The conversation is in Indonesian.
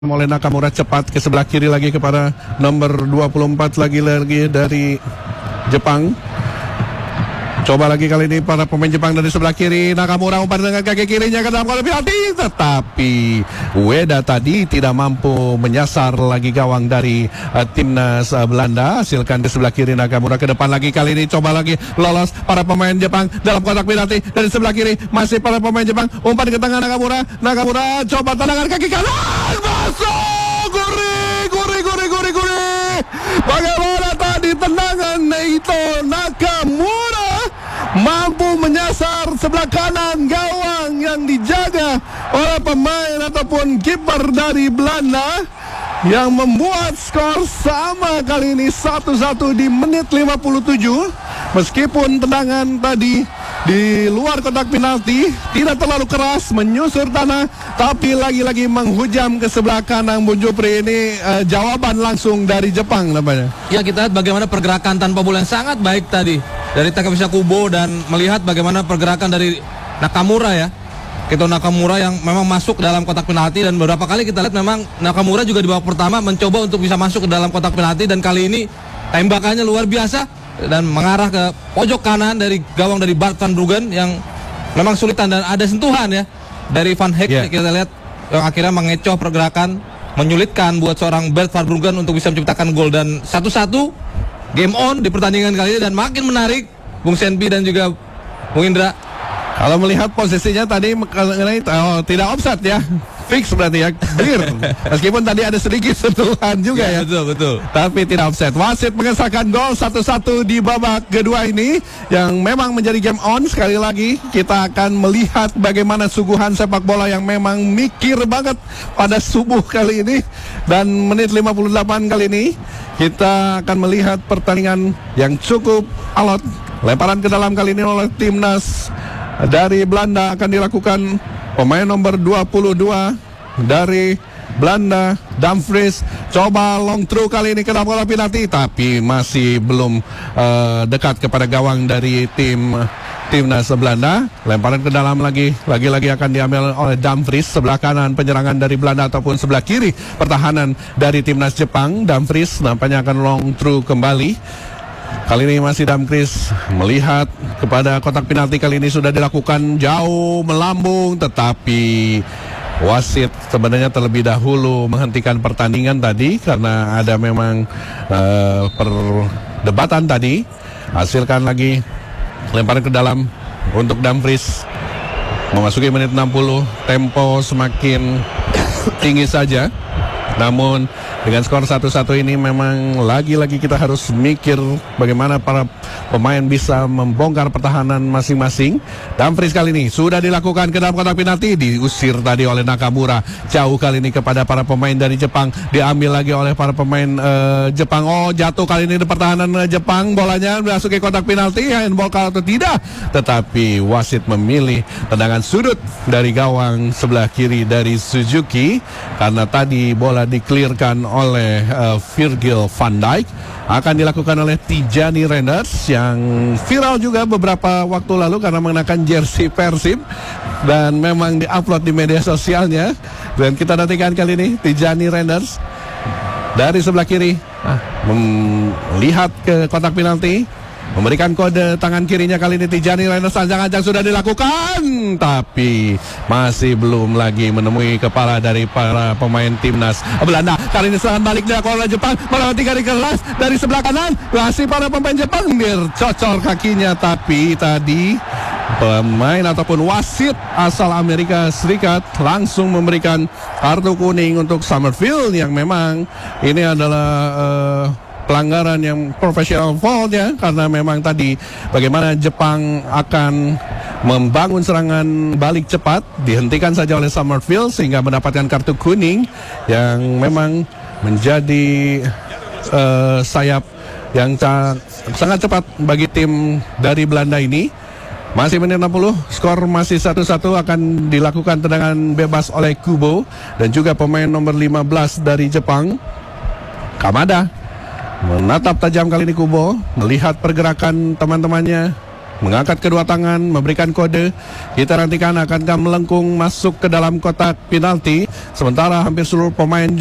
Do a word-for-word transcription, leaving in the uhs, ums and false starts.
oleh Nakamura cepat ke sebelah kiri lagi kepada nomor dua puluh empat lagi-lagi dari Jepang. Coba lagi kali ini para pemain Jepang dari sebelah kiri. Nakamura umpan dengan kaki kirinya ke dalam kolam penalti, tetapi Ueda tadi tidak mampu menyasar lagi gawang dari uh, timnas uh, Belanda. Hasilkan di sebelah kiri Nakamura ke depan lagi kali ini. Coba lagi lolos para pemain Jepang dalam kotak penalti dari sebelah kiri. Masih para pemain Jepang umpan ke tengah Nakamura. Nakamura coba tendangan kaki kanan, masuk, gurih, gurih, gurih, gurih, gurih. Bagaimana tadi tendangan Neito Nakamura mampu menyasar sebelah kanan gawang yang dijaga oleh pemain ataupun kiper dari Belanda, yang membuat skor sama kali ini satu satu di menit lima puluh tujuh. Meskipun tendangan tadi di luar kotak penalti tidak terlalu keras menyusur tanah, tapi lagi-lagi menghujam ke sebelah kanan. Bung Jupri, ini uh, jawaban langsung dari Jepang namanya. Ya, kita lihat bagaimana pergerakan tanpa bola yang sangat baik tadi dari Takeshita Kubo, dan melihat bagaimana pergerakan dari Nakamura ya. Keito Nakamura yang memang masuk dalam kotak penalti, dan beberapa kali kita lihat memang Nakamura juga di babak pertama mencoba untuk bisa masuk ke dalam kotak penalti, dan kali ini tembakannya luar biasa dan mengarah ke pojok kanan dari gawang dari Bart van Bruggen yang memang sulitan, dan ada sentuhan ya dari Van Heek yeah. Kita lihat yang akhirnya mengecoh pergerakan, menyulitkan buat seorang Bart van Bruggen untuk bisa menciptakan gol, dan satu satu game on di pertandingan kali ini, dan makin menarik Bung Senpi dan juga Bung Indra. Kalau melihat posisinya tadi oh, tidak offside ya, fix berarti ya, clear. Meskipun tadi ada sedikit sentuhan juga ya, ya. Betul, betul. Tapi tidak offside. Wasit mengesahkan gol satu satu di babak kedua ini, yang memang menjadi game on. Sekali lagi kita akan melihat bagaimana suguhan sepak bola yang memang mikir banget pada subuh kali ini. Dan menit lima puluh delapan kali ini kita akan melihat pertandingan yang cukup alot. Lemparan ke dalam kali ini oleh timnas dari Belanda akan dilakukan pemain nomor dua puluh dua dari Belanda, Dumfries. Coba long throw kali ini ke dalam kotak penalti, tapi masih belum uh, dekat kepada gawang dari tim timnas Belanda. Lemparan ke dalam lagi, lagi-lagi akan diambil oleh Dumfries. Sebelah kanan penyerangan dari Belanda ataupun sebelah kiri pertahanan dari timnas Jepang. Dumfries nampaknya akan long throw kembali. Kali ini masih Dumfries melihat kepada kotak penalti. Kali ini sudah dilakukan jauh melambung, tetapi wasit sebenarnya terlebih dahulu menghentikan pertandingan tadi karena ada memang uh, perdebatan tadi. Hasilkan lagi lemparan ke dalam untuk Dumfries. Memasuki menit enam puluh, tempo semakin tinggi saja. Namun dengan skor satu satu ini memang lagi-lagi kita harus mikir bagaimana para pemain bisa membongkar pertahanan masing-masing. Dumfries kali ini sudah dilakukan ke dalam kotak penalti, diusir tadi oleh Nakamura. Jauh kali ini kepada para pemain dari Jepang, diambil lagi oleh para pemain uh, Jepang. Oh, jatuh kali ini di pertahanan uh, Jepang, bolanya masuk ke kotak penalti, handball atau tidak. Tetapi wasit memilih tendangan sudut dari gawang sebelah kiri dari Suzuki, karena tadi bola diklirkan oleh uh, Virgil van Dijk. Akan dilakukan oleh Tijani Reinders yang viral juga beberapa waktu lalu karena mengenakan jersey Persib dan memang diupload di media sosialnya. Dan kita nantikan kali ini Tijani Reinders dari sebelah kiri ah, melihat ke kotak penalti, memberikan kode tangan kirinya. Kali ini Tijani Reinders ancang-ancang sudah dilakukan, tapi masih belum lagi menemui kepala dari para pemain timnas Belanda. Kali ini serangan balik dilakukan oleh Jepang, melewati garis keras dari sebelah kanan. Masih para pemain Jepang cocor kakinya, tapi tadi pemain ataupun wasit asal Amerika Serikat langsung memberikan kartu kuning untuk Summerfield, yang memang ini adalah uh, pelanggaran yang professional foul ya, karena memang tadi bagaimana Jepang akan membangun serangan balik cepat dihentikan saja oleh Summerfield sehingga mendapatkan kartu kuning, yang memang menjadi uh, sayap yang sangat cepat bagi tim dari Belanda ini. Masih menit enam puluh, skor masih satu satu. Akan dilakukan tendangan bebas oleh Kubo dan juga pemain nomor lima belas dari Jepang, Kamada. Menatap tajam kali ini Kubo, melihat pergerakan teman-temannya mengangkat kedua tangan, memberikan kode. Kita nantikan akankah melengkung masuk ke dalam kotak penalti. Sementara hampir seluruh pemain